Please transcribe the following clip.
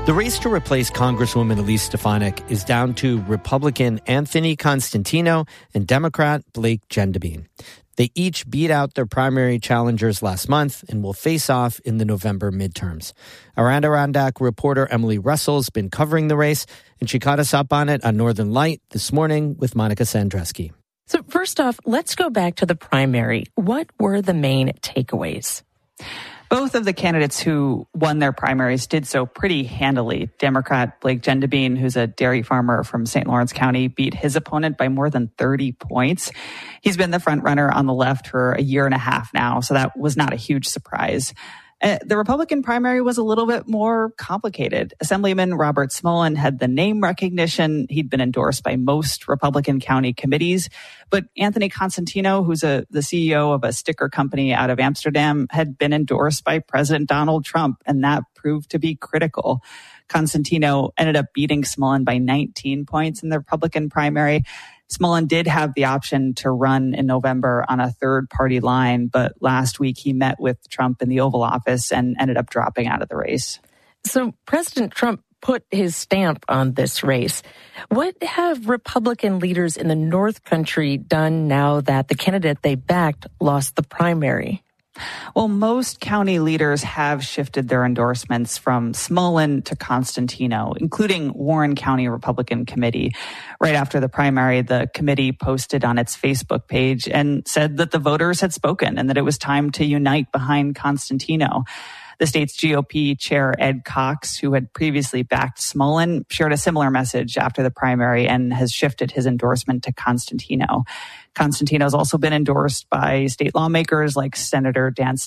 The race to replace Congresswoman Elise Stefanik is down to Republican Anthony Constantino and Democrat Blake Gendebien. They each beat out their primary challengers last month and will face off in the November midterms. Our Adirondack reporter Emily Russell's been covering the race, and she caught us up on it on Northern Light this morning with Monica Sandreski. So first off, let's go back to the primary. What were the main takeaways? Both of the candidates who won their primaries did so pretty handily. Democrat Blake Gendebien, who's a dairy farmer from St. Lawrence County, beat his opponent by more than 30 points. He's been the front runner on the left for a year and a half now, so that was not a huge surprise. The Republican primary was a little bit more complicated. Assemblyman Robert Smolin had the name recognition. He'd been endorsed by most Republican county committees. But Anthony Constantino, who's the CEO of a sticker company out of Amsterdam, had been endorsed by President Donald Trump, and that proved to be critical. Constantino ended up beating Smolin by 19 points in the Republican primary. Smolin did have the option to run in November on a third-party line, but last week he met with Trump in the Oval Office and ended up dropping out of the race. So President Trump put his stamp on this race. What have Republican leaders in the North Country done now that the candidate they backed lost the primary? Well, most county leaders have shifted their endorsements from Smolin to Constantino, including Warren County Republican Committee. Right after the primary, the committee posted on its Facebook page and said that the voters had spoken and that it was time to unite behind Constantino. The state's GOP chair, Ed Cox, who had previously backed Smolin, shared a similar message after the primary and has shifted his endorsement to Constantino. Constantino has also been endorsed by state lawmakers like Senator Dan